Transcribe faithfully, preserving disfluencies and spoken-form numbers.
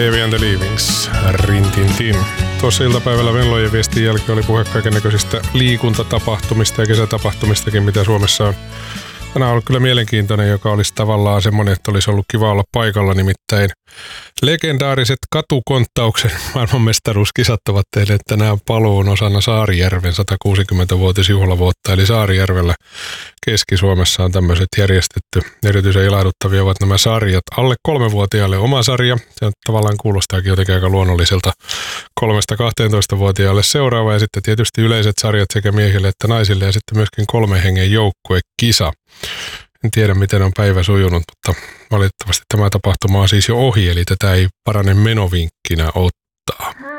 Heavy and the Leavings, rintintin. Tuossa iltapäivällä Venlojen viestin jälkeen oli puhe kaikennäköisistä liikuntatapahtumista ja kesätapahtumistakin, mitä Suomessa on. Tänään on ollut kyllä mielenkiintoinen, joka olisi tavallaan semmoinen, että olisi ollut kiva olla paikalla, nimittäin legendaariset katukonttauksen maailmanmestaruuskisat ovat tehneet tänään paluun osana Saarijärven satakuusikymmentävuotisjuhlavuotta, eli Saarijärvellä Keski-Suomessa on tämmöiset järjestetty. Erityisen ilahduttavia ovat nämä sarjat. Alle kolmevuotiaille oma sarja, se on tavallaan kuulostaakin jotenkin aika luonnolliselta. Kolmesta kahteentoista-vuotiaalle seuraava ja sitten tietysti yleiset sarjat sekä miehille että naisille ja sitten myöskin kolmen hengen joukkuekisa. En tiedä, miten on päivä sujunut, mutta valitettavasti tämä tapahtuma on siis jo ohi, eli tätä ei parane menovinkkinä ottaa.